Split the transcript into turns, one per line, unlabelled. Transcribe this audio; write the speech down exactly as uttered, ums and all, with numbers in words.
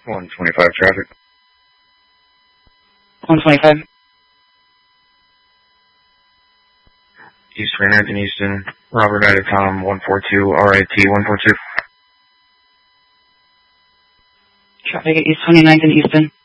one twenty-five traffic.
one twenty-five.
East twenty-ninth and Easton. Robert United Tom one four two, R I T one four two.
Traffic at East twenty-ninth and Easton.